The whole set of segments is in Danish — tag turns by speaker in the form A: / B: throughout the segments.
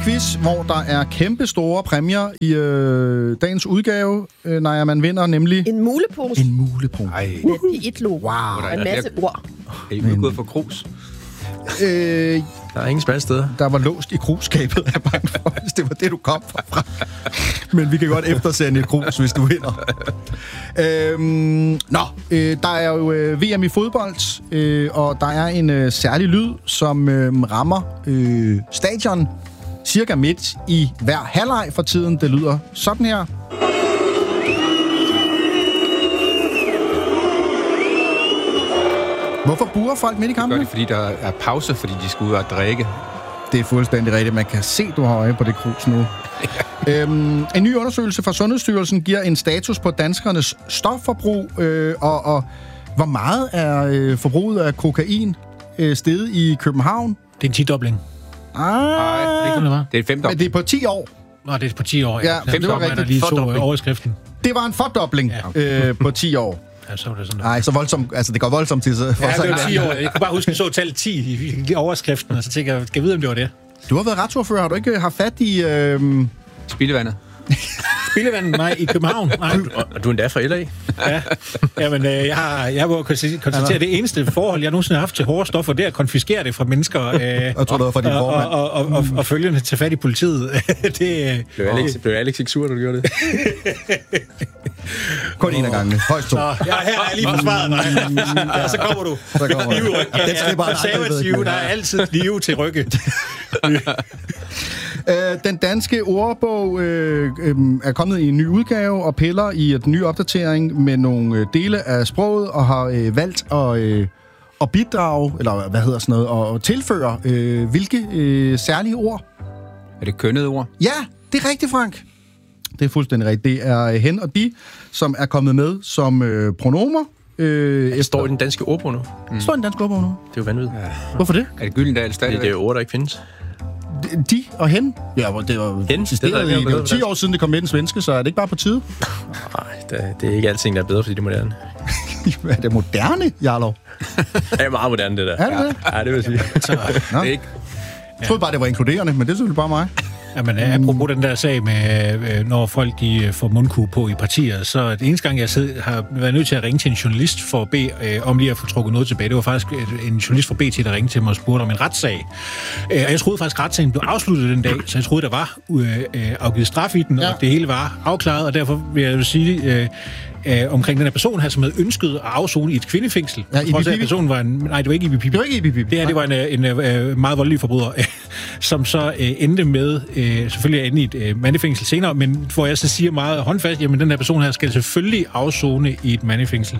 A: quiz, hvor der er kæmpe store præmier i dagens udgave, når man vinder, nemlig...
B: En mulepose.
A: En mulepose.
B: Med et P1-logo.
A: Wow.
B: Og en masse ord.
C: Er I udgået for krus?
D: Der er ingen spandsteder.
A: Der var låst i krusskabet, er jeg bange for, hvis det var det, du kom fra. Men vi kan godt eftersende et krus, hvis du vinder. Der er jo VM i fodbold, og der er en særlig lyd, som rammer stadion cirka midt i hver halvleg for tiden. Det lyder sådan her. Hvorfor burer folk midt i kampen?
C: Gør det, fordi der er pause, fordi de skal ud og drikke.
A: Det er fuldstændig rigtigt. Man kan se, du har øje på det krus nu. En ny undersøgelse fra Sundhedsstyrelsen giver en status på danskernes stofforbrug, og hvor meget er forbruget af kokain steget i København?
E: Det er en 10-dobling.
C: Det er 5
A: Men det er på 10 år.
E: Nå, det er på 10 år.
A: Ja, det var
E: rigtigt. Lige så overskriften.
A: Det var en fordobling på 10 år.
E: Ja, så var det sådan.
A: Nej, så voldsomt. Altså, det går voldsomt til.
E: Det var 10 år. Jeg kunne bare huske, at jeg så tallet 10 i overskriften, og så tænker jeg, skal jeg vide, om det var det?
A: Du har været retsordfører. Har du ikke haft fat i...
C: Spildevandet.
E: Spildevandet? Nej, i København. Nej.
D: Og du er endda fra LA?
E: Ja. Jamen, jeg må konstatere, at det eneste forhold, jeg nogensinde har haft til hårde stoffer, det er at konfiskere det fra mennesker.
A: Jeg tror, det var fra din formand.
E: Og følgende til fat i politiet.
D: Blev Alex ikke sur, da du gjorde det?
A: Kun en af gangene. Højst 2.
E: Her er lige forsvaret mig. Ja, så kommer du.
A: Den slipper
E: konservative, der er altid live til rygge.
A: Den danske ordbog er kommet i en ny udgave og piller i en ny opdatering med nogle dele af sproget og har valgt at bidrage, eller hvad hedder sådan noget, og tilføre hvilke særlige ord?
C: Er det kønnede ord?
A: Ja, det er rigtigt, Frank. Det er fuldstændig rigtigt. Det er hen og de, som er kommet med som pronomer.
D: Det står i den danske ordbog nu.
A: Står i den danske ordbog nu?
D: Det er jo vanvittigt.
A: Ja. Hvorfor det?
C: Er det Gyldendal stadigvæk?
D: Det er jo ord, der ikke findes.
A: De og hen? Ja, det var
D: hen.
A: Det var 10 år siden, det kom med den svenske, så er det ikke bare på tide?
D: Nej, det er ikke alting, der er bedre, fordi det er moderne.
A: Er det moderne, Jarlov?
D: Det er meget moderne, det der.
A: Er det?
D: Ja, det vil sige.
C: Det er ikke...
A: Jeg troede bare, det var inkluderende, men det er selvfølgelig bare mig.
E: Jamen, apropos den der sag med, når folk de får mundkue på i partier, så det eneste gang, jeg har været nødt til at ringe til en journalist for at bede om lige at få trukket noget tilbage. Det var faktisk en journalist fra BT, der ringede til mig og spurgte om en retssag. Og jeg troede faktisk, at retssagen blev afsluttet den dag, så jeg troede, der var afgivet straf i den, og det hele var afklaret, og derfor vil jeg jo sige... omkring den her person her, som havde ønsket at afzone i et kvindefængsel.
A: Ja,
E: det var ikke Ibi Pibi.
A: Det var ikke Ibi Pibi.
E: Det var en meget voldelig forbryder, som så endte med selvfølgelig at ende i et mandefængsel senere, men hvor jeg så siger meget håndfast, jamen den her person her skal selvfølgelig afzone i et mandefængsel.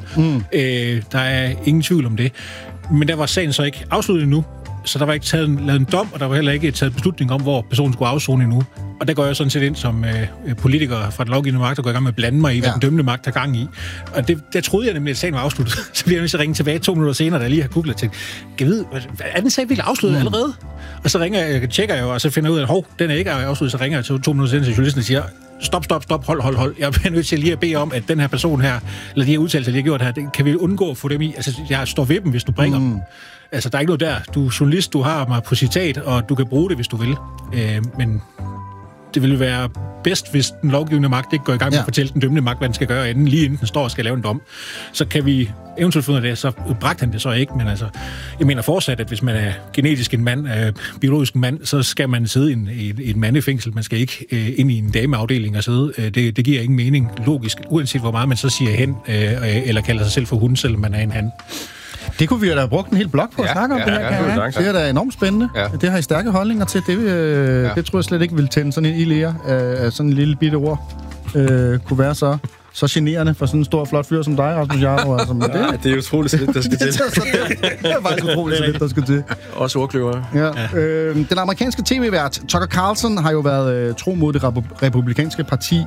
E: Der er ingen tvivl om det. Men der var sagen så ikke afsluttet endnu, så der var ikke lavet en dom, og der var heller ikke taget beslutning om, hvor personen skulle afzone endnu. Og der går jeg sådan set ind som politiker fra den lovgivende magt, og går i gang med at blande mig i, hvad den dømmende magt har gang i. Og der troede jeg nemlig, at sagen var afsluttet. Så bliver jeg nødt til at ringe tilbage 2 minutter senere, da jeg lige har googlet og tænkt, kan jeg vide, er den sag virkelig afsluttet allerede? Og så tjekker jeg jo, og så finder jeg ud af, at den er ikke afsluttet. Så ringer jeg 2 minutter senere til journalisten og siger, stop, hold. Jeg er nødt til lige at bede om, at den her person her, eller de her udtalelser, de har gjort her, kan vi undgå at få dem i. Altså, jeg står ved dem, hvis du bringer dem. Altså, der er ikke noget der. Du er journalist, du har mig på citat, og du kan bruge det, hvis du vil. Men det ville være bedst, hvis den lovgivende magt ikke går i gang med at fortælle den dømmende magt, hvad den skal gøre, lige inden den står og skal lave en dom. Så kan vi eventuelt finde ud af det, så bragte han det så ikke, men altså, jeg mener fortsat, at hvis man er genetisk en mand, biologisk en mand, så skal man sidde i et mandefængsel. Man skal ikke ind i en dameafdeling og sidde. Det giver ingen mening logisk, uanset hvor meget man så siger hen, eller kalder sig selv for hun, selvom man er en han.
A: Det kunne vi jo da have brugt en hel blog på at snakke om. Det er da enormt spændende. Ja. Det har I stærke holdninger til. Det tror jeg slet ikke ville tænde sådan en ild af sådan en lille bitte ord. Kunne være så generende for sådan en stor, flot fyr som dig, Rasmus Jarlov. Altså,
D: det er utroligt så lidt, der skal til.
A: Det er faktisk utroligt så lidt, der skal til.
D: Også ordkløver.
A: Ja. Den amerikanske tv-vært Tucker Carlson har jo været tro mod det republikanske parti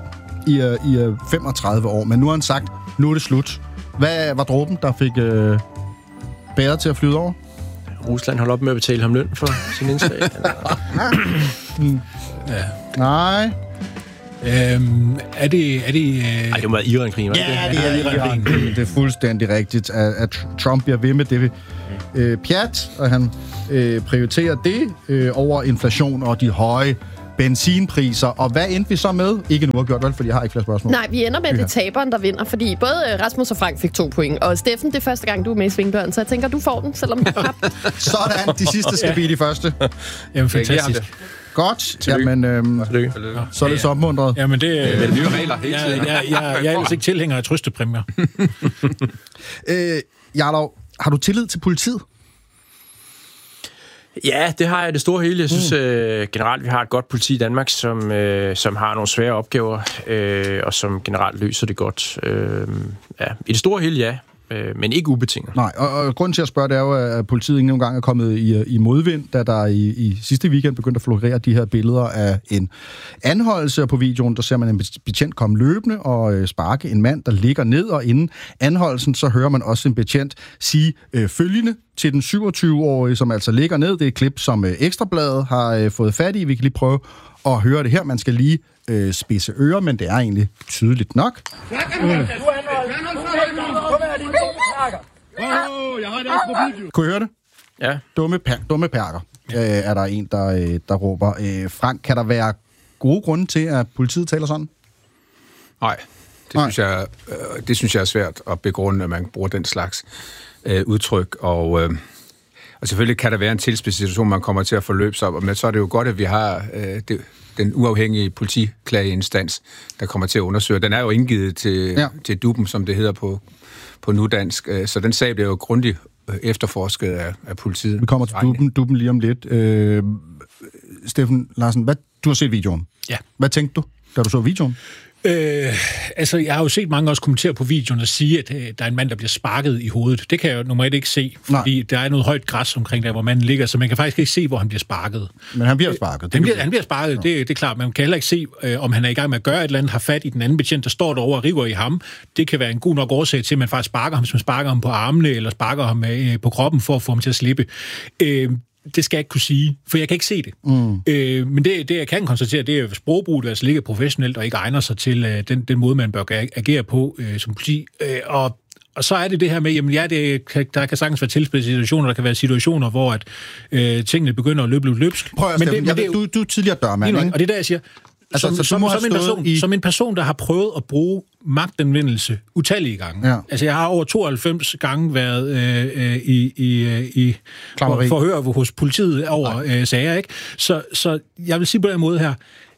A: i 35 år, men nu har han sagt, nu er det slut. Hvad var dråben, der fik bæret til at flyde over?
D: Rusland holder op med at betale ham løn for sin indslag.
A: Nej.
E: Er det...
D: Ej, det må være Iran-krigen,
A: ja, det er Iran-krigen. Det er fuldstændig rigtigt, at Trump bliver ved med det pjat, og han prioriterer det over inflation og de høje benzinpriser. Og hvad endte vi så med? Ikke nu har gjort vel, fordi jeg har ikke flere spørgsmål.
B: Nej, vi ender med, at det er taberen, der vinder, fordi både Rasmus og Frank fik 2 point, og Steffen, det er første gang, du er med i Svingbørn, så jeg tænker, du får den, selvom du har
A: Sådan, de sidste skal blive de første.
E: Jamen, fantastisk.
A: Godt. Jamen, så er det så opmuntret.
E: Jamen, det
C: Med nye regler hele tiden.
E: jeg er ellers ikke tilhænger af trøstepræmier.
A: Jarlov, har du tillid til politiet?
D: Ja, det har jeg det store hele. Jeg synes generelt, vi har et godt politi i Danmark, som har nogle svære opgaver, og som generelt løser det godt. I det store hele, ja. Men ikke ubetinget.
A: Nej, og grunden til at spørge, det er jo, at politiet ikke engang er kommet i modvind, da der i sidste weekend begyndte at florere de her billeder af en anholdelse. På videoen, der ser man en betjent komme løbende og sparke en mand, der ligger ned, og inden anholdelsen, så hører man også en betjent sige følgende til den 27-årige, som altså ligger ned. Det er et klip, som Ekstrabladet har fået fat i. Vi kan lige prøve at høre det her. Man skal lige spidse ører, men det er egentlig tydeligt nok. Kunne I høre det?
D: Ja.
A: Dumme perker, er der en, der råber. Frank, kan der være gode grunde til, at politiet taler sådan?
C: Nej, det synes jeg er svært at begrunde, at man bruger den slags udtryk, og selvfølgelig kan der være en tilspidset situation, man kommer til at forløbe sig op, men så er det jo godt, at vi har den uafhængige politiklageinstans, der kommer til at undersøge. Den er jo indgivet til DUP'en, som det hedder på nudansk, så den sag bliver jo grundigt efterforsket af politiet. Vi kommer til DUP'en lige om lidt. Steffen Larsen, du har set videoen.
E: Ja.
A: Hvad tænkte du, da du så videoen?
E: Jeg har jo set mange også kommentere på videoen og sige, at der er en mand, der bliver sparket i hovedet. Det kan jeg jo normalt ikke se, fordi der er noget højt græs omkring der, hvor manden ligger, så man kan faktisk ikke se, hvor han bliver sparket.
A: Men han bliver sparket.
E: Han bliver sparket, det er klart. Man kan heller ikke se, om han er i gang med at gøre et eller andet, har fat i den anden betjent, der står derovre og river i ham. Det kan være en god nok årsag til, at man faktisk sparker ham, hvis man sparker ham på armene, eller sparker ham på kroppen for at få ham til at slippe. Det skal jeg ikke kunne sige, for jeg kan ikke se det. Men det, jeg kan konstatere, det er, at sprogbruget altså ligger professionelt og ikke egner sig til den måde, man bør agere på som politi. Og så er det her med, jamen der kan sagtens være tilspidsede situationer, der kan være situationer, hvor at tingene begynder at løbe løbsk.
A: Prøv at du er tidligere dørmand, ikke?
E: Og det er der, jeg siger, som en person, der har prøvet at bruge magtanvendelse utallige gange. Ja. Altså, jeg har over 92 gange været i forhør hos politiet over sager, ikke? Så jeg vil sige på den måde her,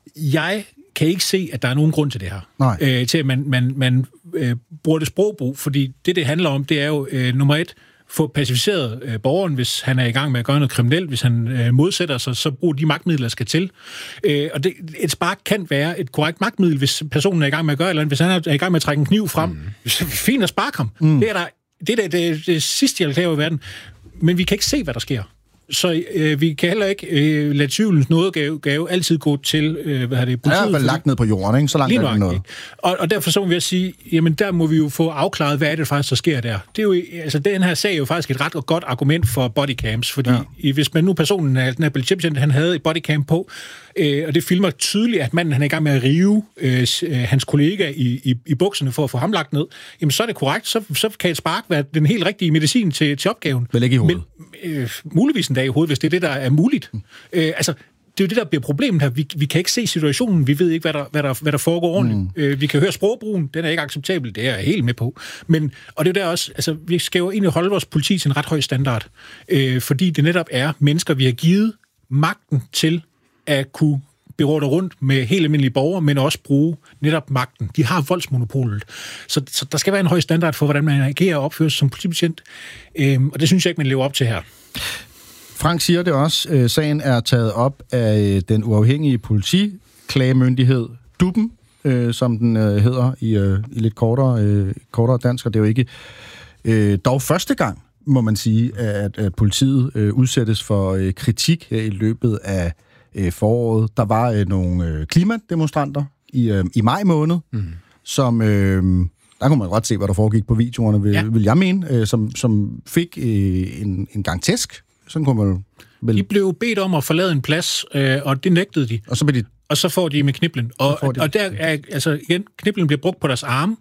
E: jeg kan ikke se, at der er nogen grund til det her. Til at man bruger det sprogbrug, fordi det handler om, det er jo nummer 1, få pacificeret borgeren, hvis han er i gang med at gøre noget kriminelt, hvis han modsætter sig, så brug de magtmidler, der skal til. Og et spark kan være et korrekt magtmiddel, hvis personen er i gang med at gøre, eller hvis han er i gang med at trække en kniv frem. Fint at sparke ham. Det er det sidste, jeg vil lave i verden. Men vi kan ikke se, hvad der sker. Så vi kan heller ikke lade tvivlens nådegave altid gå til, politiet.
A: Det er lagt ned på jorden, ikke? Så langt er det noget.
E: Og derfor så må vi sige, jamen der må vi jo få afklaret, hvad er det faktisk, der sker der. Det er jo, altså den her sag er jo faktisk et ret godt argument for bodycams, fordi hvis man nu personen af den her politibetjent, han havde et bodycam på, og det filmer tydeligt, at manden han er i gang med at rive hans kollega i bukserne for at få ham lagt ned, jamen så er det korrekt, så kan et spark være den helt rigtige medicin til opgaven.
A: Vel ikke i hovedet.
E: Men muligvis en dag i hovedet, hvis det er det, der er muligt. Det er jo det, der bliver problemet her. Vi kan ikke se situationen. Vi ved ikke, hvad der foregår ordentligt. Vi kan høre sprogbrugen. Den er ikke acceptabel. Det er jeg helt med på. Og det er der også, altså, vi skal jo egentlig holde vores politi til en ret høj standard. Fordi det netop er mennesker, vi har givet magten til at kunne beråde rundt med helt almindelige borgere, men også bruge netop magten. De har voldsmonopolet. Så der skal være en høj standard for, hvordan man agerer og opfører sig som politibetjent. Og det synes jeg ikke, man lever op til her.
A: Frank siger det også. Sagen er taget op af den uafhængige politiklagemyndighed DUP'en, som den hedder i lidt kortere dansk, og det er jo ikke dog første gang, må man sige, at politiet udsættes for kritik i løbet af foråret. Der var nogle klimademonstranter i maj måned, som der kunne man godt se, hvad der foregik på videoerne, vil jeg mene, som fik en gang tæsk. Sådan kunne man vel.
E: De blev bedt om at forlade en plads, og det nægtede de. Og så får de med kniblen. Og der er, altså igen, kniblen bliver brugt på deres arme.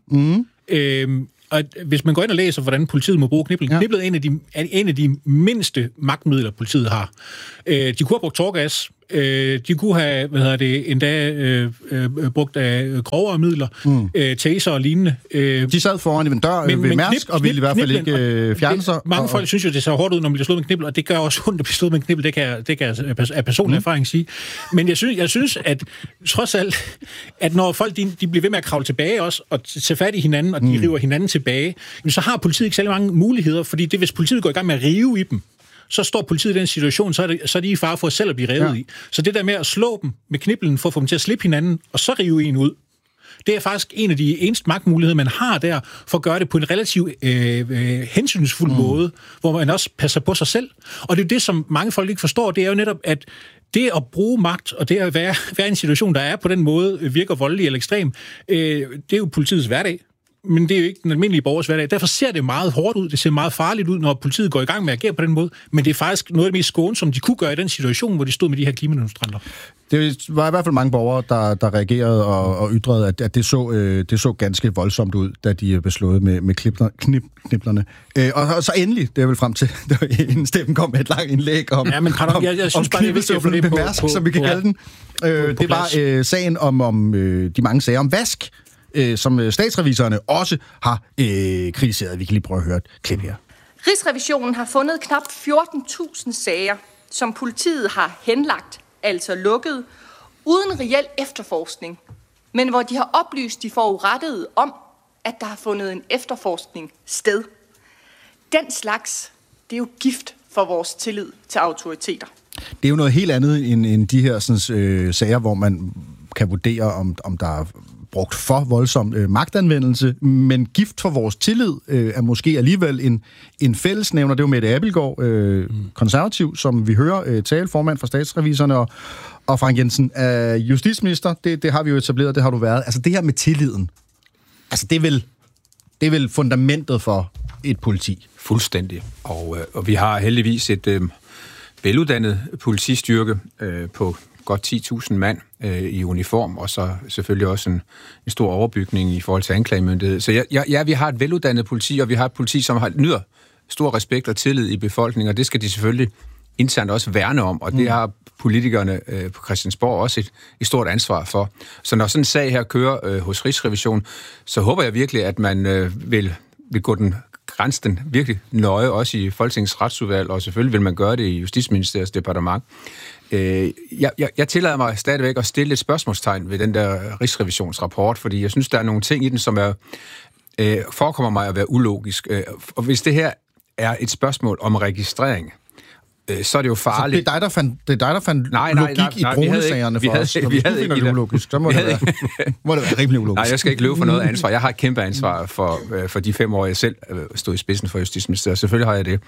E: Og hvis man går ind og læser, hvordan politiet må bruge kniblen, kniblet er en af de mindste magtmidler, politiet har. De kunne have brugt tårgas, De kunne have, endda brugt af grovere midler, taser og lignende.
A: De sad foran en dør ved Mærsk, og ville i hvert fald ikke fjerne sig.
E: Mange folk synes jo, det ser hårdt ud, når man bliver slået med knibbel, og det gør også ondt at blive slået med knibbel, det kan jeg af personlig erfaring sige. Men jeg synes, at trods alt, at når folk de bliver ved med at kravle tilbage også, og tage fat i hinanden, og de river hinanden tilbage, så har politiet ikke særlig mange muligheder, fordi det, hvis politiet går i gang med at rive i dem, så står politiet i den situation, så er de i fare for selv at blive revet i. Så det der med at slå dem med knibbelen for at få dem til at slippe hinanden, og så rive en ud, det er faktisk en af de eneste magtmuligheder, man har der, for at gøre det på en relativt hensynsfuld måde, hvor man også passer på sig selv. Og det er jo det, som mange folk ikke forstår, det er jo netop, at det at bruge magt, og det at være i en situation, der er på den måde, virker voldelig eller ekstrem, det er jo politiets hverdag. Men det er jo ikke den almindelige borgers hverdag. Derfor ser det meget hårdt ud. Det ser meget farligt ud, når politiet går i gang med at agere på den måde. Men det er faktisk noget af det mest skånsomme, de kunne gøre i den situation, hvor de stod med de her klimademonstranter. Det
A: var i hvert fald mange borgere, der reagerede og ytrede, at det så ganske voldsomt ud, da de blev slået med kniblerne. Og så endelig, det er vel frem til, inden Steffen kom med et langt indlæg om,
E: jeg synes bare,
A: knibelsøffelen med Mærsk, som vi kan kalde den. Det var sagen om de mange sager om vask, som statsrevisorerne også har kritiseret. Vi kan lige prøve at høre et klip her.
F: Rigsrevisionen har fundet knap 14.000 sager, som politiet har henlagt, altså lukket, uden reel efterforskning, men hvor de har oplyst de forurettede om, at der har fundet en efterforskning sted. Den slags, det er jo gift for vores tillid til autoriteter.
A: Det er jo noget helt andet end de her sager, hvor man kan vurdere, om der er brugt for voldsom magtanvendelse, men gift for vores tillid er måske alligevel en fællesnævner. Det er jo Mette Abildgaard, konservativ, som vi hører tale, formand for statsrevisorerne, og Frank Jensen er justitsminister. Det har vi jo etableret, det har du været. Altså det her med tilliden, altså det er vel fundamentet for et politi.
C: Fuldstændig. Og vi har heldigvis et veluddannet politistyrke på godt 10.000 mand i uniform, og så selvfølgelig også en stor overbygning i forhold til anklagemyndighed. Så vi har et veluddannet politi, og vi har et politi, som nyder stor respekt og tillid i befolkningen, og det skal de selvfølgelig internt også værne om, og det har politikerne på Christiansborg også et stort ansvar for. Så når sådan en sag her kører hos Rigsrevisionen, så håber jeg virkelig, at man vil gå grænsen virkelig nøje, også i Folketingets retsudvalg, og selvfølgelig vil man gøre det i Justitsministeriets departement. Jeg tillader mig stadigvæk at stille et spørgsmålstegn ved den der Rigsrevisionsrapport, fordi jeg synes, der er nogle ting i den, som forekommer mig at være ulogisk. Og hvis det her er et spørgsmål om registrering, så er det jo farligt.
A: Så det er dig, der fandt logik i dronesagerne for os. Vi havde ikke det ulogisk. Så må det være rimelig ulogisk.
C: Nej, jeg skal ikke løbe for noget ansvar. Jeg har et kæmpe ansvar for de 5 år, jeg selv stod i spidsen for Justitsministeriet. Selvfølgelig har jeg det.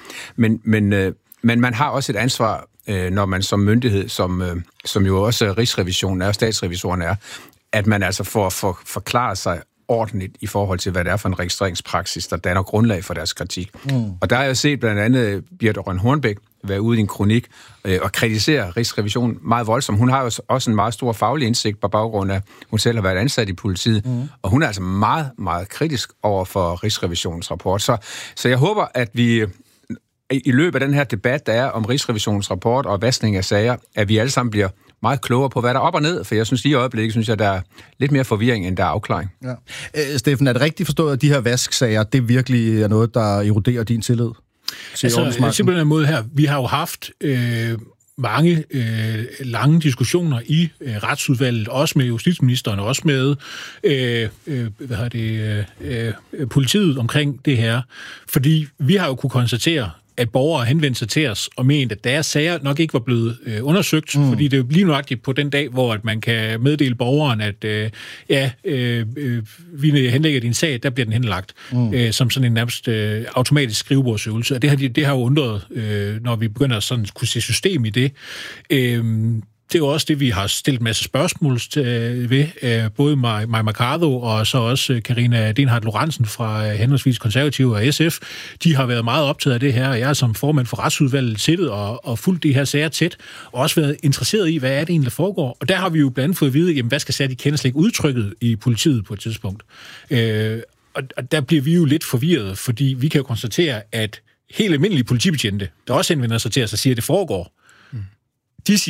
C: Men man har også et ansvar, når man som myndighed, som jo også Rigsrevisionen er, statsrevisoren er, at man altså får forklaret sig ordentligt i forhold til, hvad det er for en registreringspraksis, der danner grundlag for deres kritik. Og der har jeg set blandt andet Birthe Rønn Hornbech være ude i en kronik og kritisere Rigsrevisionen meget voldsomt. Hun har jo også en meget stor faglig indsigt på baggrund af, hun selv har været ansat i politiet, og hun er altså meget, meget kritisk over for Rigsrevisionens rapport. Så jeg håber, at vi i løbet af den her debat, der er om Rigsrevisionens rapport og vaskning af sager, at vi alle sammen bliver meget klogere på, hvad der er op og ned, for jeg synes lige i øjeblikket, der er lidt mere forvirring, end der er afklaring.
A: Ja. Steffen, er det rigtigt forstået, at de her vasksager, det virkelig er noget, der eroderer din tillid?
E: Altså, simpelthen en måde her, vi har jo haft mange lange diskussioner i retsudvalget, også med justitsministeren, også med politiet omkring det her, fordi vi har jo kunne konstatere, at borgere henvendte sig til os og mente, at deres sager nok ikke var blevet undersøgt, fordi det er jo lige nøjagtigt på den dag, hvor at man kan meddele borgeren, at vi henlægger din sag, der bliver den henlagt, som sådan en nærmest automatisk skrivebordsøvelse. Og det har jo undret, når vi begynder at sådan kunne se system i det. Det er jo også det, vi har stillet en masse spørgsmål ved, både Maja Mercado og så også Karina Denhardt Lorentzen fra henholdsvis Konservative og SF. De har været meget optaget af det her, og jeg er som formand for retsudvalget siddet og fulgt de her sager tæt, og også været interesseret i, hvad er det egentlig, der foregår. Og der har vi jo blandt andet fået at vide, jamen, hvad skal sige, de kender slet ikke udtrykket i politiet på et tidspunkt. Og der bliver vi jo lidt forvirret, fordi vi kan jo konstatere, at helt almindelige politibetjente, der også henvender sig til os og siger, at det foregår, de siger, at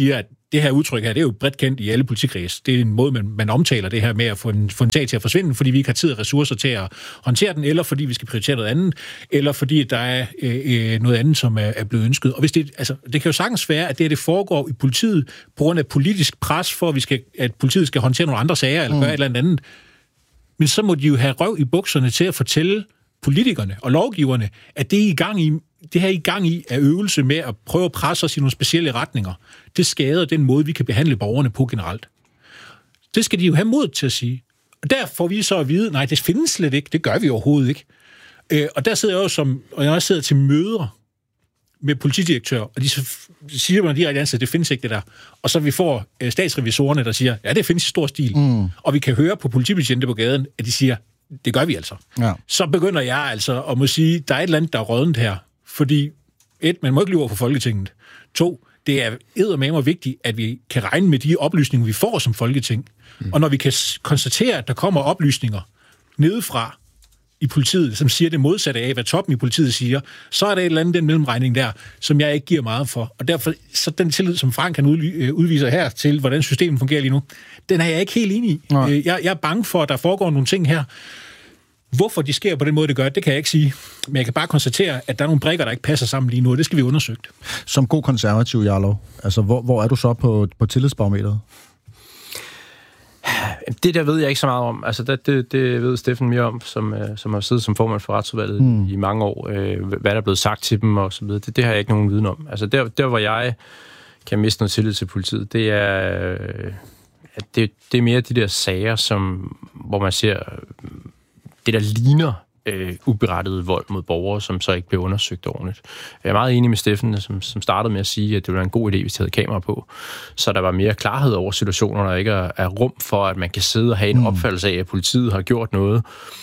E: det her udtryk her, det er jo bredt kendt i alle politikredse. Det er en måde, man omtaler det her med at få en sag til at forsvinde, fordi vi ikke har tid og ressourcer til at håndtere den, eller fordi vi skal prioritere noget andet, eller fordi der er noget andet, som er blevet ønsket. Og hvis det kan jo sagtens være, at det foregår i politiet på grund af politisk pres for, at politiet skal håndtere nogle andre sager, eller gøre et eller andet. Men så må de jo have røv i bukserne til at fortælle politikerne og lovgiverne, at det her er i gang i er øvelse med at prøve at presse os i nogle specielle retninger. Det skader den måde, vi kan behandle borgerne på generelt. Det skal de jo have mod til at sige. Og der får vi så at vide, nej, det findes slet ikke. Det gør vi overhovedet ikke. Og der sidder jeg jo og jeg sidder til møder med politidirektører, og de siger mig direkte ansat, det findes ikke det der. Og så vi får statsrevisorerne, der siger, ja, det findes i stor stil. Og vi kan høre på politibetjente på gaden, at de siger, det gør vi altså. Ja. Så begynder jeg altså at må sige, der er et eller andet, der er rådent her. Fordi 1, man må ikke lyve over for Folketinget. 2, det er eddermame vigtigt, at vi kan regne med de oplysninger, vi får som Folketing. Og når vi kan konstatere, at der kommer oplysninger nedefra i politiet, som siger det modsatte af, hvad toppen i politiet siger, så er der et eller andet den mellemregning der, som jeg ikke giver meget for. Og derfor, så den tillid, som Frank kan udviser her til, hvordan systemet fungerer lige nu, den er jeg ikke helt enig i. Jeg er bange for, at der foregår nogle ting her. Hvorfor de sker på den måde, det gør, det kan jeg ikke sige. Men jeg kan bare konstatere, at der er nogle brikker, der ikke passer sammen lige nu, og det skal vi undersøge.
A: Som god konservativ, Jarlov, altså hvor er du så på tillidsbarometeret?
D: Det der ved jeg ikke så meget om. Altså det ved Steffen mere om, som har siddet som formand for retsudvalget i mange år. Hvad der er blevet sagt til dem og så videre. Det har jeg ikke nogen viden om. Altså der hvor jeg kan miste noget tillid til politiet, det er det er mere de der sager, hvor man ser det, der ligner uberettiget vold mod borgere, som så ikke bliver undersøgt ordentligt. Jeg er meget enig med Steffen, som startede med at sige, at det var en god idé, hvis de havde kamera på, så der var mere klarhed over situationerne, og ikke er rum for, at man kan sidde og have en opfattelse af, at politiet har gjort noget,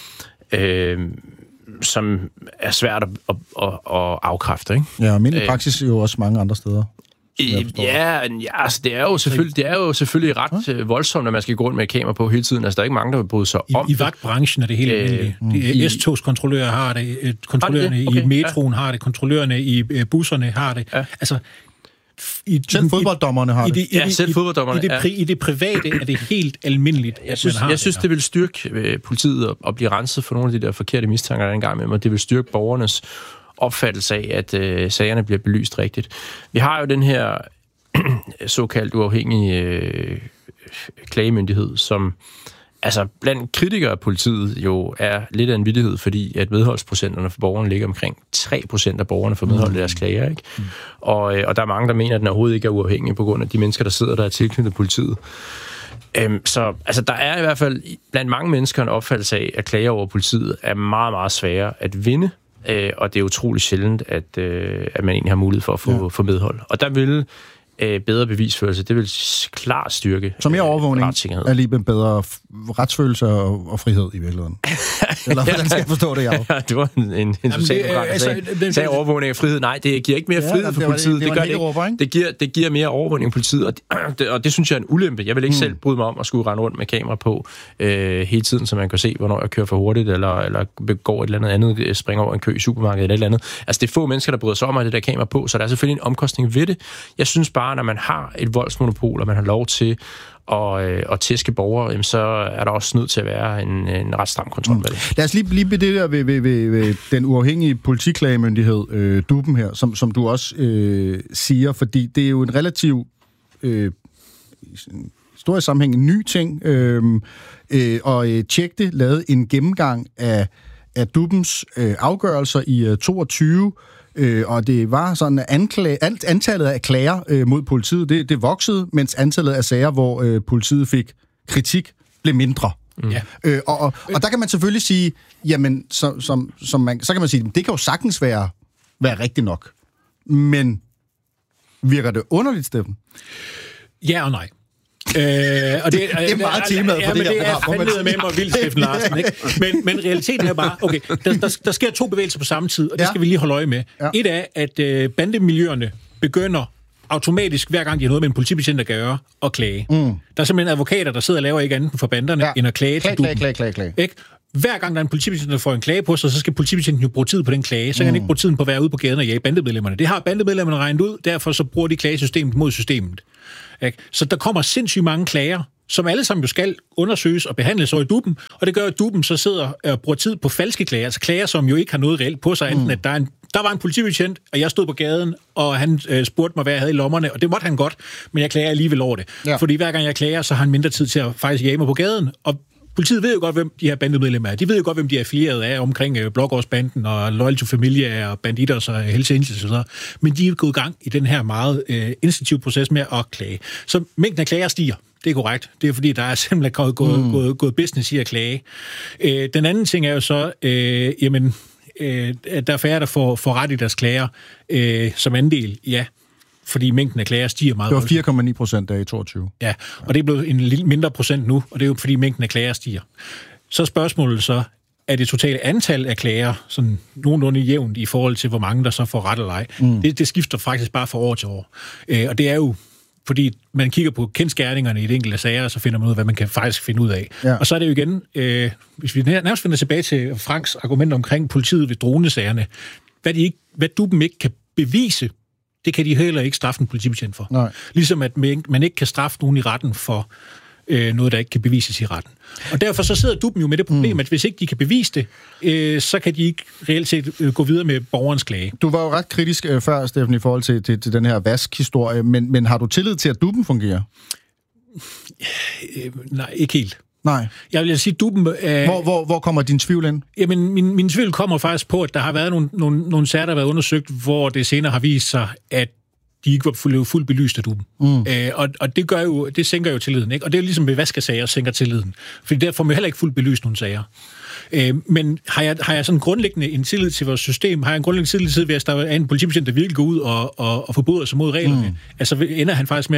D: som er svært at afkræfte. Ikke?
A: Ja, men i praksis jo også mange andre steder.
D: Altså, det er jo selvfølgelig ret voldsomt, at man skal gå rundt med kamera på hele tiden. Altså, der er ikke mange, der vil bryde sig om
E: I vagtbranchen er det helt almindeligt. S-togskontrollører har det, kontrollørerne i metroen har det, kontrollørerne i busserne har det. Ja. Altså,
A: selv fodbolddommerne har det.
D: Selv fodbolddommerne.
E: I det private er det helt almindeligt, at man har
D: Jeg synes, det vil styrke politiet at blive renset for nogle af de der forkerte mistanker, der er engang med, og det vil styrke borgernes opfattelse af, at sagerne bliver belyst rigtigt. Vi har jo den her såkaldt uafhængige klagemyndighed, som altså blandt kritikere af politiet jo er lidt af en vittighed, fordi at medholdsprocenterne for borgerne ligger omkring 3% af borgerne får medhold i deres klager. Ikke? Og der er mange, der mener, at den overhovedet ikke er uafhængig på grund af de mennesker, der sidder der er tilknyttet politiet. Så altså, der er i hvert fald blandt mange mennesker en opfattelse af, at klager over politiet er meget, meget svære at vinde, og det er utroligt sjældent, at man egentlig har mulighed for at få medhold. Og der vil bedre bevisførelse, det vil klart styrke
A: så mere overvågning er lige med bedre retsfølelse og frihed i virkeligheden. Eller hvordan skal jeg forstå det, Jarlov?
D: Det var en socialdemokrat, der sagde overvågning af frihed. Nej, det giver ikke mere frihed for politiet. Det giver mere overvågning af politiet, og det synes jeg er en ulempe. Jeg vil ikke selv bryde mig om at skulle rende rundt med kamera på hele tiden, så man kan se, hvornår jeg kører for hurtigt, eller begår et eller andet, springer over en kø i supermarkedet eller et eller andet. Altså, det er få mennesker, der bryder sig om at det der kamera på, så der er selvfølgelig en omkostning ved det. Jeg synes bare, når man har et voldsmonopol, og man har lov til at tæske borgere, jamen, så er der også nødt til at være en ret stram kontrol med det.
A: Lad os lige blive det der ved den uafhængige politiklagemyndighed, DUP'en her, som du også siger, fordi det er jo en relativ historisk sammenhæng, en ny ting, og Tjekte lavede en gennemgang af DUP'ens afgørelser i 22, og det var sådan, at antallet af klager mod politiet, det voksede, mens antallet af sager, hvor politiet fik kritik, blev mindre. Ja. Og der kan man selvfølgelig sige, jamen, så kan man sige, det kan jo sagtens være rigtigt nok. Men virker det underligt, Steffen?
E: Ja og nej.
A: Og det er meget temaet for det her.
E: Det er fandme med mig vildt, Steffen Larsen, ikke? Men realiteten er bare, okay, der sker 2 bevægelser på samme tid, og det skal vi lige holde øje med. Ja. Et er, at bandemiljøerne begynder automatisk, hver gang de har noget med en politibetjent at gøre, at klage. Der er simpelthen advokater, der sidder og laver ikke andet for banderne, end at klage til DUP'en. Ikke? Hver gang der er en politibetjent, der får en klage på sig, så skal politibetjenten jo bruge tid på den klage. Så kan han ikke bruge tiden på at være ude på gaden og jage bandemedlemmerne. Det har bandemedlemmerne regnet ud, derfor så bruger de klagesystemet mod systemet. Ikke? Så der kommer sindssygt mange klager, som alle sammen jo skal undersøges og behandles over i DUP'en, og det gør, at DUP'en så sidder og bruger tid på falske klager, altså klager, som jo ikke har noget reelt på sig, enten at der var en politibetjent, og jeg stod på gaden, og han spurgte mig, hvad jeg havde i lommerne, og det måtte han godt, men jeg klager alligevel over det. Ja. Fordi hver gang jeg klager, så har han mindre tid til at faktisk jage mig på gaden, og politiet ved jo godt, hvem de her bandemedlemmer er. De ved jo godt, hvem de er affilieret af omkring Blågårdsbanden og Loyal to Familia og Banditos og Hells Angels og så. Men de er gået i gang i den her meget instinktive proces med at klage. Så mængden af klager stiger. Det er korrekt. Det er fordi, der er simpelthen gået business i at klage. Den anden ting er jo så, at der er færre, der får ret i deres klager som andel, ja. Fordi mængden af klager stiger meget.
A: Det var 4,9% der i 22.
E: Ja, og det er blevet en lille mindre procent nu, og det er jo fordi mængden af klager stiger. Så spørgsmålet så, er det totale antal af klager sådan nogenlunde jævnt i forhold til, hvor mange der så får ret eller ej? Det skifter faktisk bare fra år til år. Og det er jo fordi man kigger på kendsgerningserne i de enkelte sager, så finder man ud af, hvad man kan faktisk finde ud af. Ja. Og så er det jo igen, hvis vi nærmest finder tilbage til Franks argument omkring politiet ved dronesagerne, hvad DUP'en ikke kan bevise, det kan de heller ikke straffe en politibetjent for. Nej. Ligesom at man ikke kan straffe nogen i retten for noget, der ikke kan bevises i retten. Og derfor så sidder DUP'en jo med det problem, at hvis ikke de kan bevise det, så kan de ikke reelt set gå videre med borgerens klage.
A: Du var jo ret kritisk før, Steffen, i forhold til den her vask-historie, men har du tillid til, at DUP'en fungerer?
E: Nej, ikke helt.
A: Nej.
E: Jeg vil sige, DUP'en...
A: Hvor kommer din tvivl ind? Jamen,
E: min tvivl kommer faktisk på, at der har været nogle sager, der har været undersøgt, hvor det senere har vist sig, at de ikke var fuldt belyst af DUP'en. Og det sænker jo tilliden, ikke? Og det er jo ligesom ved vaskesager sænker tilliden. Fordi der får man heller ikke fuldt belyst nogle sager. Men har jeg sådan grundlæggende en tillid til vores system? Har jeg en grundlæggende tillid til, hvis der er en politibetjent, der virkelig går ud og forbryder sig mod reglerne? Altså ender han faktisk med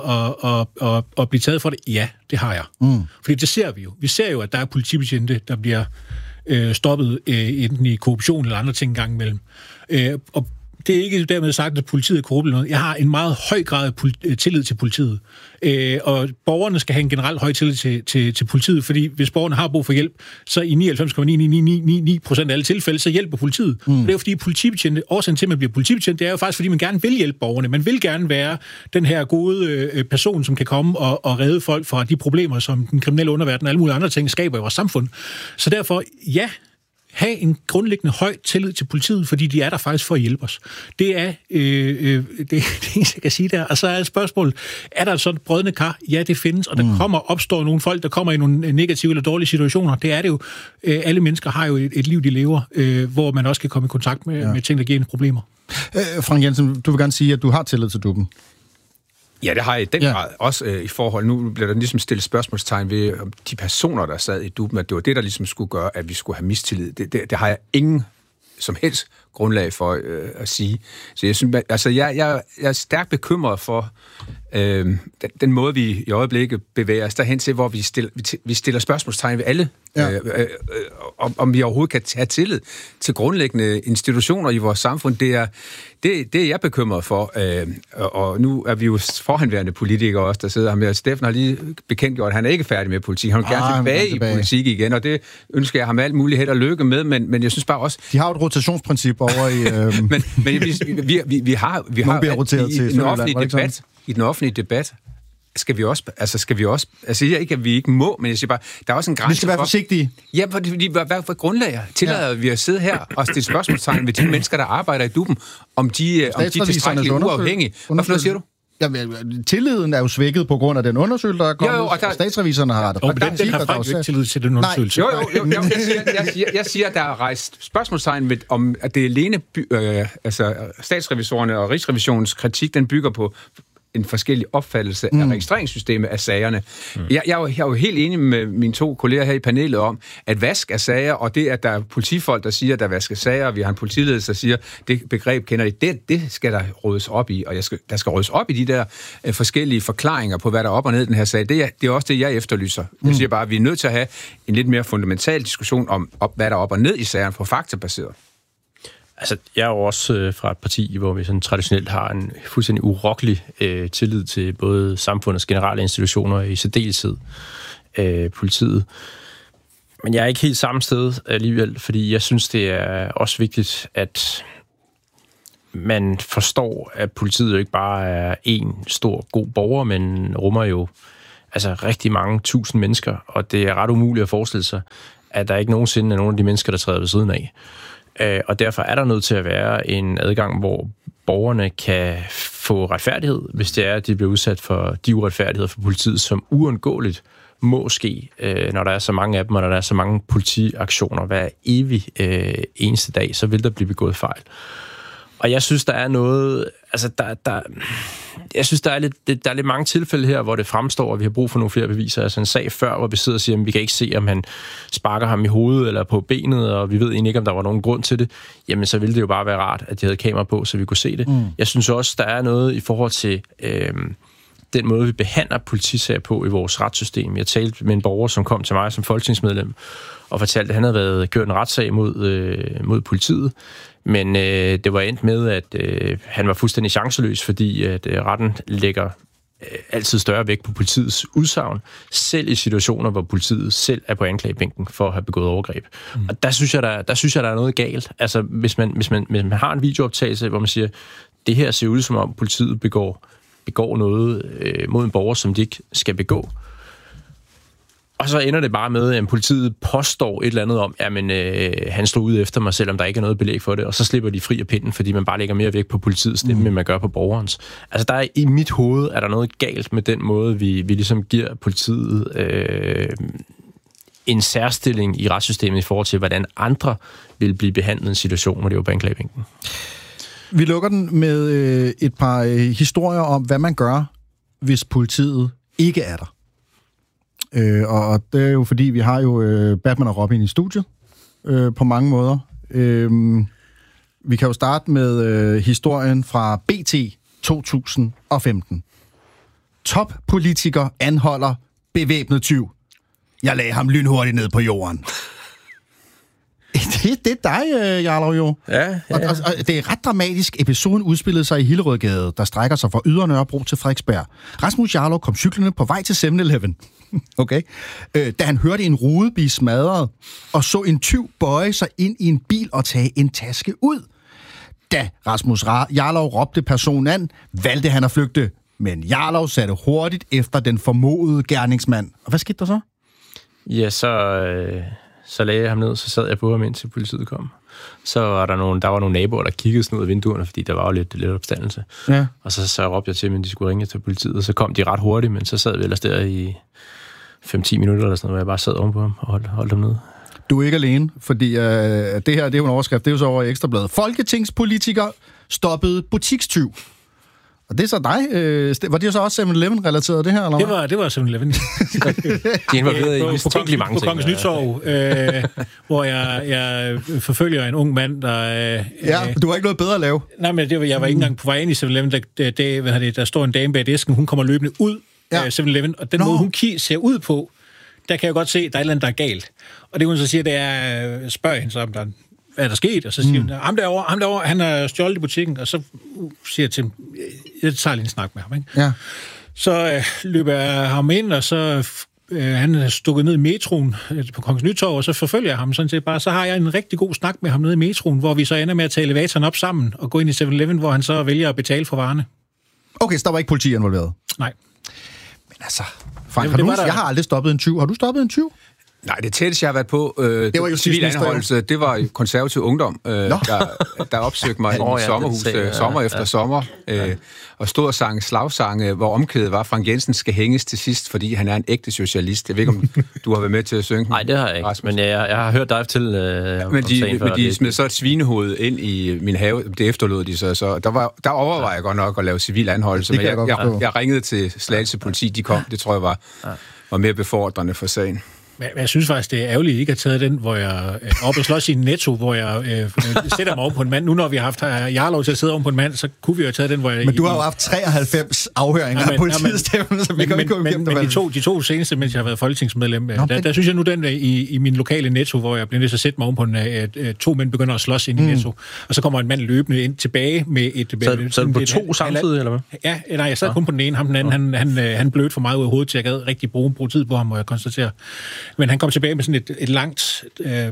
E: at blive taget for det? Ja, det har jeg. Fordi det ser vi jo. Vi ser jo, at der er politibetjente, der bliver stoppet enten i korruption eller andre ting engang imellem. Og det er ikke dermed sagt, at politiet er korrupt eller noget. Jeg har en meget høj grad af tillid til politiet. Og borgerne skal have en generelt høj tillid til politiet, fordi hvis borgerne har brug for hjælp, så i 99,999% af alle tilfælde, så hjælper politiet. Det er jo fordi politibetjente, årsagen til, at man bliver politibetjent, det er jo faktisk, fordi man gerne vil hjælpe borgerne. Man vil gerne være den her gode person, som kan komme og redde folk fra de problemer, som den kriminelle underverden og alle mulige andre ting skaber i vores samfund. Så derfor, ja, have en grundlæggende høj tillid til politiet, fordi de er der faktisk for at hjælpe os. Det er det jeg kan sige der. Og så er spørgsmålet, er der et sådan brødende kar? Ja, det findes, og der opstår nogle folk, der kommer i nogle negative eller dårlige situationer. Det er det jo. Alle mennesker har jo et liv, de lever, hvor man også kan komme i kontakt med ting, der giver en problemer.
A: Frank Jensen, du vil gerne sige, at du har tillid til DUP'en.
C: Ja, det har jeg i den grad. Også i forhold, nu bliver der ligesom stillet spørgsmålstegn ved de personer, der sad i DUP'en, at det var det, der ligesom skulle gøre, at vi skulle have mistillid. Det har jeg ingen som helst grundlag for at sige. Så jeg synes, altså jeg er stærkt bekymret for den måde, vi i øjeblikket bevæger os derhen til, hvor vi stiller spørgsmålstegn ved alle, om vi overhovedet kan have tillid til grundlæggende institutioner i vores samfund. Det er jeg bekymret for, og nu er vi jo forhenværende politikere også, der sidder her med. Steffen har lige bekendtgjort, at han er ikke færdig med politik. Han vil gerne tilbage i politik igen, og det ønsker jeg ham alt muligt held og lykke med, men jeg synes bare også...
A: De har et rotationsprincip over i...
C: men vi har i den offentlige debat, skal vi også, jeg siger ikke, at vi ikke må, men jeg siger bare, der er også en grænse for...
A: Vi skal være forsigtige.
C: Ja, fordi hvad for grundlag tillader vi at sidde her og stille spørgsmålstegn ved de mennesker, der arbejder i DUP'en, om de er tilstrækkeligt uafhængige. Hvad siger du?
A: Jamen, tilliden er jo svækket på grund af den undersøgelse, der er kommet, og statsreviserne har rettet.
E: Men den har faktisk ikke tillid til den undersøgelse.
C: Jo. Jeg siger, at der er rejst spørgsmålstegn ved, om at det alene... statsrevisorerne og Rigsrevisionens kritik, den bygger på en forskellig opfattelse af registreringssystemet af sagerne. Jeg er jo helt enig med mine to kolleger her i panelet om, at vask af sager, og det, at der er politifolk, der siger, at der vasker sager, og vi har en politiledelse, der siger, det begreb kender det skal der rådes op i, og der skal rådes op i de der forskellige forklaringer på, hvad der er op og ned i den her sag. Det er også det, jeg efterlyser. Jeg siger bare, at vi er nødt til at have en lidt mere fundamental diskussion om, hvad der er op og ned i sagerne på faktabaseret.
D: Altså, jeg er jo også fra et parti, hvor vi sådan traditionelt har en fuldstændig urokkelig tillid til både samfundets generelle institutioner, i særdeleshed politiet. Men jeg er ikke helt samme sted alligevel, fordi jeg synes, det er også vigtigt, at man forstår, at politiet jo ikke bare er en stor, god borger, men rummer jo altså rigtig mange tusind mennesker, og det er ret umuligt at forestille sig, at der ikke nogensinde er nogen af de mennesker, der træder ved siden af. Og derfor er der nødt til at være en adgang, hvor borgerne kan få retfærdighed, hvis det er, at de bliver udsat for de uretfærdigheder for politiet, som uundgåeligt må ske, når der er så mange af dem, og når der er så mange politiaktioner hver evig eneste dag, så vil der blive begået fejl. Og jeg synes, der er noget... Altså, jeg synes, der er lidt mange tilfælde her, hvor det fremstår, at vi har brug for nogle flere beviser. Altså en sag før, hvor vi sidder og siger, at vi kan ikke se, om han sparker ham i hovedet eller på benet, og vi ved egentlig ikke, om der var nogen grund til det. Jamen, så ville det jo bare være rart, at de havde kamera på, så vi kunne se det. Jeg synes også, der er noget i forhold til... den måde, vi behandler politisager på i vores retssystem. Jeg talte med en borger, som kom til mig som folketingsmedlem, og fortalte, at han havde kørt en retssag mod politiet, men det var endt med, at han var fuldstændig chanceløs, fordi at retten lægger altid større vægt på politiets udsagn, selv i situationer, hvor politiet selv er på anklagebænken for at have begået overgreb. Og der synes jeg, der er noget galt. Altså, hvis man har en videooptagelse, hvor man siger, det her ser ud som om politiet begår noget mod en borger, som de ikke skal begå. Og så ender det bare med, at politiet påstår et eller andet om, at han slog ud efter mig, selvom der ikke er noget belæg for det, og så slipper de fri af pinden, fordi man bare lægger mere vægt på politiets stemme, end man gør på borgerens. Altså, der er i mit hoved, er der noget galt med den måde, vi ligesom giver politiet en særstilling i retssystemet i forhold til, hvordan andre vil blive behandlet i en situation, hvor det var på anklagebænken.
A: Vi lukker den med et par historier om, hvad man gør, hvis politiet ikke er der. Og det er jo fordi, vi har jo Batman og Robin i studiet på mange måder. Vi kan jo starte med historien fra BT 2015. Toppolitiker anholder bevæbnet tyv. Jeg lagde ham lynhurtigt ned på jorden. Det er dig, Jarlov, jo.
D: Ja.
A: Og det er ret dramatisk. Episoden udspillede sig i Hillerødgade, der strækker sig fra Ydre Nørrebro til Frederiksberg. Rasmus Jarlov kom cyklerne på vej til 7-Eleven. Okay. Da han hørte en rude blive smadret, og så en tyv bøje sig ind i en bil og tage en taske ud. Da Rasmus Jarlov råbte personen an, valgte han at flygte. Men Jarlov satte hurtigt efter den formodede gerningsmand. Og hvad skete der så?
D: Ja, så lagde jeg ham ned, så sad jeg på ham, indtil politiet kom. Så var der var nogle naboer, der kiggede sådan ud af vinduerne, fordi der var jo lidt opstandelse. Ja. Og så råbte jeg til dem, at de skulle ringe til politiet, og så kom de ret hurtigt, men så sad vi ellers der i 5-10 minutter, eller sådan noget, hvor jeg bare sad ovenpå ham og holdt ham nede. Du
A: er ikke alene, fordi det her, det er jo en overskrift, det er jo så over i Ekstrabladet. Folketingspolitiker stoppede butikstyv. Og det er så dig. Var det så også 7-Eleven-relateret, det her? Eller?
E: Det var 7-Eleven.
D: De involverede i mistænkeligt mange ting.
E: På Kongens Nytorv, hvor jeg forfølger en ung mand, der...
A: Ja, du har ikke noget bedre at lave.
E: Nej, men jeg var ikke engang på vej ind i 7-Eleven. Der står en dame bag disken, hun kommer løbende ud af 7-Eleven, og den måde, hun ser ud på, der kan jeg godt se, at der er et eller andet, der er galt. Og det, hun så siger, det er, spørger hende så, om hvad er der sket? Og så siger hun, ham derovre, han har stjålet i butikken, og så siger jeg til ham, jeg tager lige en snak med ham, ikke? Ja. Så løber jeg ham ind, og så han er stukket ned i metroen på Kongens Nytorv, og så forfølger jeg ham sådan set bare. Så har jeg en rigtig god snak med ham nede i metroen, hvor vi så ender med at tage elevatoren op sammen og gå ind i 7-Eleven, hvor han så vælger at betale for varerne.
A: Okay, så der var ikke politi involveret?
E: Nej.
A: Men altså, Frank, jeg har aldrig stoppet en tyv. Har du stoppet en tyv?
C: Nej, det tætteste, jeg har været på, det var jo civil anholdelse, det var konservativ ungdom, der opsøgte mig i sommerhus sommer efter sommer, og stod og sang slagsange, hvor omkvædet var, Frank Jensen skal hænges til sidst, fordi han er en ægte socialist. Jeg ved ikke, om du har været med til at synge.
D: Nej, det har jeg ikke, Rasmus. Men jeg har hørt dig til
C: men de smed så et svinehoved ind i min have, det efterlod de så der overvejede jeg godt nok at lave civil anholdelse, men jeg ringede til Slagelse politi, de kom, det tror jeg var mere befordrende for sagen.
E: Men jeg synes faktisk, det er ærgerligt, ikke at tage den, hvor jeg op og slås i en Netto, hvor jeg sætter mig oven på en mand. Nu når vi har haft Jarlov til at sidde oven på en mand, så kunne vi jo have taget den, hvor jeg...
A: Men du har jo haft 93 afhøringer af politietstemmen, så vi kan ikke gå igennem det.
E: Men de to seneste, mens jeg har været folketingsmedlem, der synes jeg nu den i min lokale Netto, hvor jeg bliver nødt til at sætte mig oven på to mænd begynder at slås ind i Netto, og så kommer en mand løbende ind tilbage med et...
D: Så på to samtidig, eller hvad?
E: Ja, nej, jeg sad kun på den ene. Ham den anden, han blødte for meget ud af hovedet, til jeg gad rigtig bruge tid på ham, må jeg konstatere. Men han kom tilbage med sådan et langt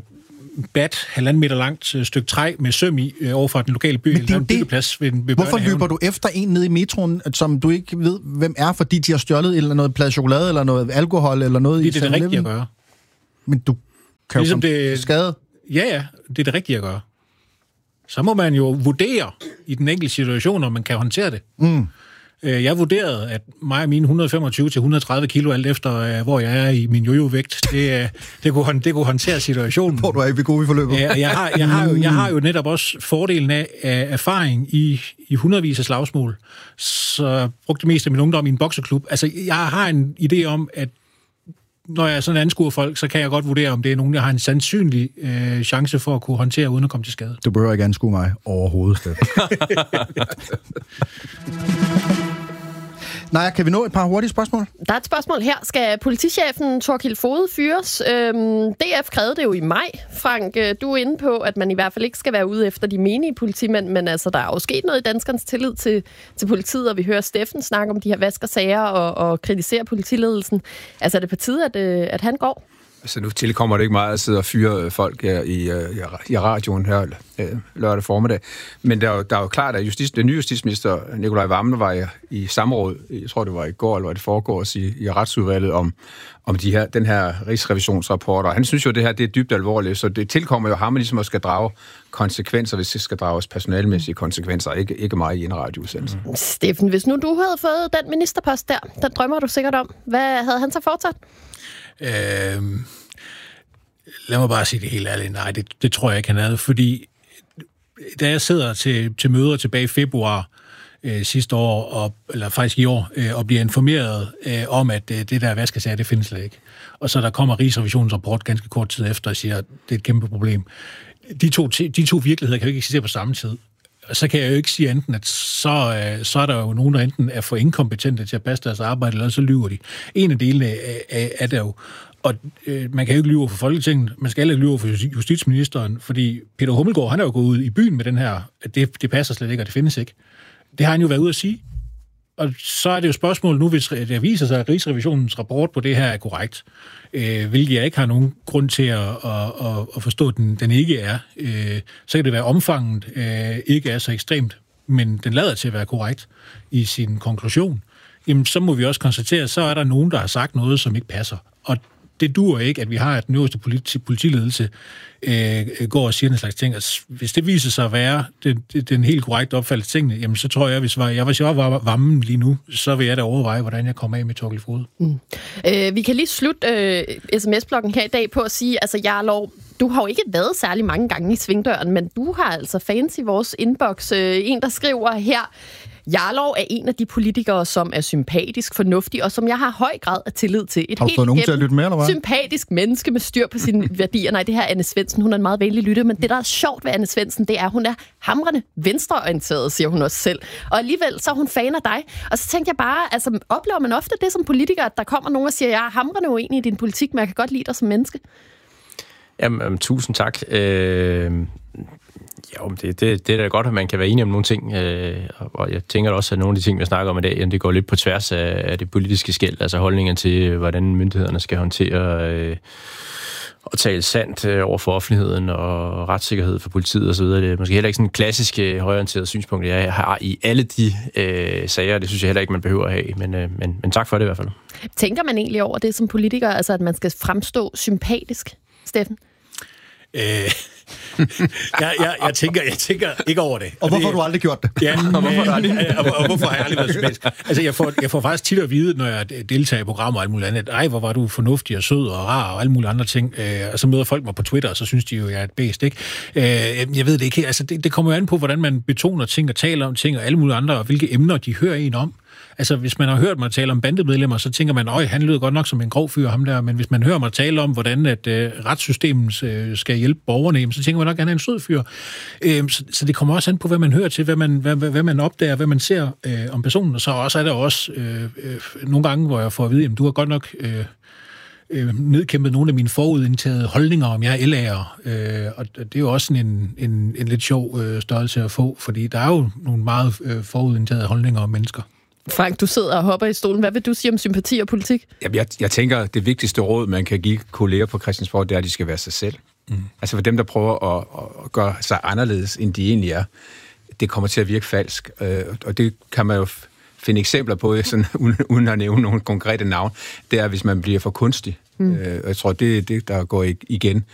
E: bat, 1,5 meter langt stykke træ med søm i over fra den lokale by.
A: Men det er jo
E: byggeplads ved
A: hvorfor løber du efter en nede i metroen, som du ikke ved, hvem er, fordi de har stjålet eller noget plade chokolade, eller noget alkohol, eller noget i
E: det er det rigtige at gøre.
A: Men du kan
E: ligesom
A: jo komme skade.
E: Ja, det er det rigtige at gøre. Så må man jo vurdere i den enkelte situation, om man kan håndtere det. Jeg vurderede, at mig og mine 125-130 kilo, alt efter hvor jeg er i min jojo-vægt, det kunne håndtere situationen.
A: Hvor du er ved gode i forløbet.
E: Jeg har jo netop også fordelen af erfaring i hundredvis af slagsmål, så jeg brugte det meste af min ungdom i en bokseklub. Altså, jeg har en idé om, at når jeg sådan anskuer folk, så kan jeg godt vurdere, om det er nogen, der har en sandsynlig chance for at kunne håndtere, uden at komme til skade.
A: Du behøver ikke anskue mig overhovedet, Steffen. Nej, kan vi nå et par hurtige spørgsmål?
B: Der er et spørgsmål her. Skal politichefen Thorkild Foged fyres? DF krævede det jo i maj. Frank, du er inde på, at man i hvert fald ikke skal være ude efter de menige politimænd, men altså, der er jo sket noget i danskernes tillid til politiet, og vi hører Steffen snakke om de her vaskersager og kritisere politiledelsen. Altså, er det på tide, at han går?
C: Altså, nu tilkommer det ikke meget at sidde og fyre folk i radioen her lørdag formiddag. Men der er jo klart, at den nye justitsminister, Nicolai Wammen, var i samråd, jeg tror det var i går, eller var det foregårs i retsudvalget, om den her rigsrevisionsrapport. Og han synes jo, at det her det er dybt alvorligt, så det tilkommer jo ham ligesom at skal drage konsekvenser, hvis det skal drages personalmæssige konsekvenser, ikke meget i en radioudsendelse.
B: Steffen, hvis nu du havde fået den ministerpost der, den drømmer du sikkert om. Hvad havde han så fortsat?
E: Lad mig bare sige det helt ærligt. Nej, det tror jeg ikke, han havde, fordi da jeg sidder til møder tilbage i februar sidste år, eller faktisk i år, og bliver informeret om, at det der vaskesager, det findes slet ikke. Og så der kommer Rigsrevisionens rapport ganske kort tid efter og siger, at det er et kæmpe problem. De to virkeligheder kan jo ikke eksistere på samme tid. Og så kan jeg jo ikke sige enten, at så er der jo nogen, der enten er for inkompetente til at passe deres arbejde, eller så lyver de. En af delene er der jo. Og man kan jo ikke lyve for Folketinget, man skal heller ikke lyve for justitsministeren, fordi Peter Hummelgaard, han er jo gået ud i byen med den her, at det passer slet ikke, og det findes ikke. Det har han jo været ude at sige. Og så er det jo spørgsmål nu, hvis det viser sig, at Rigsrevisionens rapport på det her er korrekt, hvilket jeg ikke har nogen grund til at forstå, at den ikke er. Så kan det være omfanget ikke er så ekstremt, men den lader til at være korrekt i sin konklusion. Jamen, så må vi også konstatere, at så er der nogen, der har sagt noget, som ikke passer. Og det duer ikke, at vi har, at den øverste politiledelse går og siger en slags ting. Altså, hvis det viser sig at være den helt korrekte opfattelse af tingene, jamen så tror jeg, hvis jeg var Wammen lige nu, så vil jeg da overveje, hvordan jeg kommer af med Thorkild Foged.
B: Vi kan lige slutte sms-bloggen her i dag på at sige, altså Jarlov, du har jo ikke været særlig mange gange i svingdøren, men du har altså fans i vores inbox. En, der skriver her, Jarlov er en af de politikere, som er sympatisk, fornuftig, og som jeg har høj grad af tillid til.
A: Har du fået nogen til at lytte med, eller hvad?
B: Sympatisk menneske med styr på sine værdier. Nej, det her er Anne Svendsen. Hun er en meget venlig lytter, men det, der er sjovt ved Anne Svendsen, det er, at hun er hamrende venstreorienteret, siger hun også selv. Og alligevel så er hun fan af dig. Og så tænkte jeg bare, altså oplever man ofte det som politiker, at der kommer nogen og siger, jeg er hamrende uenig i din politik, men jeg kan godt lide dig som menneske?
D: Jamen, tusind tak. Jo, det er da godt, at man kan være enig om nogle ting, og jeg tænker også, at nogle af de ting, vi snakker om i dag, det går lidt på tværs af det politiske skel, altså holdninger til, hvordan myndighederne skal håndtere og tale sandt over for offentligheden og retssikkerhed for politiet osv. Det er måske heller ikke sådan en klassisk højreorienteret synspunkt, jeg har i alle de sager. Det synes jeg heller ikke, man behøver at have, men tak for det i hvert fald.
B: Tænker man egentlig over det som politiker, altså at man skal fremstå sympatisk, Steffen?
E: Jeg tænker ikke over det.
A: Og hvorfor har du aldrig gjort det?
E: Ja, og hvorfor har jeg aldrig været sympatisk? Altså, jeg får faktisk tit at vide, når jeg deltager i programmer og alt muligt andet, ej, hvor var du fornuftig og sød og rar og alle mulige andre ting. Og så møder folk mig på Twitter, og så synes de jo, jeg er et bæst, ikke? Jeg ved det ikke. Altså, det kommer jo an på, hvordan man betoner ting og taler om ting og alle mulige andre, og hvilke emner de hører en om. Altså, hvis man har hørt mig tale om bandemedlemmer, så tænker man, han lyder godt nok som en grov fyr, ham der. Men hvis man hører mig tale om, hvordan at retssystemet skal hjælpe borgerne, så tænker man nok, at han er en sød fyr. Så det kommer også an på, hvad man hører til, hvad man opdager, hvad man ser om personen. Og så også er der også nogle gange, hvor jeg får at vide, at du har godt nok nedkæmpet nogle af mine forudindtagede holdninger, om jeg er LA'er. Og det er jo også en lidt sjov størrelse at få, fordi der er jo nogle meget forudindtagede holdninger om mennesker.
B: Frank, du sidder og hopper i stolen. Hvad vil du sige om sympati og politik?
C: Jeg tænker, at det vigtigste råd, man kan give kolleger på Christiansborg, det er, at de skal være sig selv. Altså for dem, der prøver at gøre sig anderledes, end de egentlig er, det kommer til at virke falsk. Og det kan man jo finde eksempler på, sådan, uden at nævne nogle konkrete navn. Det er, hvis man bliver for kunstig. Og jeg tror, det der går igen.